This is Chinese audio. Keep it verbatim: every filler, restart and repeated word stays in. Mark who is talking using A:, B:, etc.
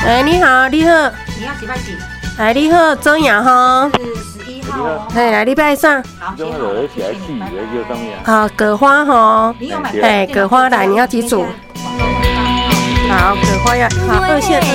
A: 哎，你好，你好。
B: 你要几拜几？
A: 哎，你好，周雅哈。
B: 是十一号哦。
A: 嘿，来礼拜上。
B: 好，写好了，谢谢你，拜拜。
A: 好，葛花哈。
B: 你有买？
A: 哎，葛花来，你要几组？好，葛花要好二线。